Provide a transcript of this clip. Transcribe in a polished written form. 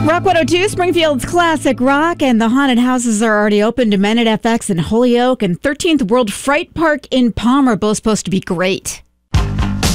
Rock 102, Springfield's classic rock, and the haunted houses are already open to Men at FX in Holyoke, and 13th World Fright Park in Palmer, both supposed to be great.